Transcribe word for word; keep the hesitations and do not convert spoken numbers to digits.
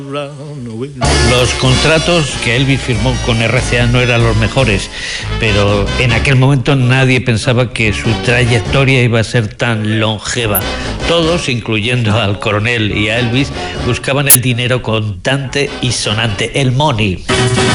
Los contratos que Elvis firmó con R C A no eran los mejores, pero en aquel momento nadie pensaba que su trayectoria iba a ser tan longeva. Todos, incluyendo al coronel y a Elvis, buscaban el dinero contante y sonante, el money.